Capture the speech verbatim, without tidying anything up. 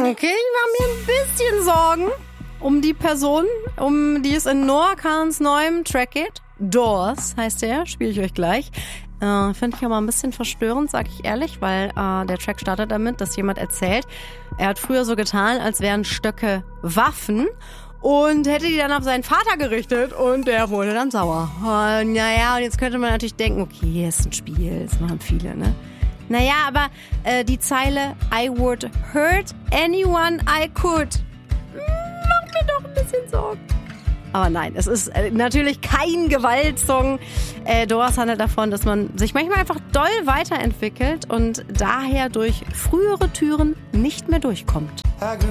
Okay, ich mache mir ein bisschen Sorgen um die Person, um die es in Noah Kahns neuem Track geht. Doors heißt der, spiele ich euch gleich. Äh, Finde ich aber ein bisschen verstörend, sag ich ehrlich, weil äh, der Track startet damit, dass jemand erzählt, er hat früher so getan, als wären Stöcke Waffen und hätte die dann auf seinen Vater gerichtet und der wurde dann sauer. Und naja, und jetzt könnte man natürlich denken, okay, es ist ein Spiel, das machen viele, ne? Naja, aber äh, die Zeile I would hurt anyone I could macht mir doch ein bisschen Sorgen. Aber nein, es ist äh, natürlich kein Gewaltsong. Äh, Doors handelt davon, dass man sich manchmal einfach doll weiterentwickelt und daher durch frühere Türen nicht mehr durchkommt.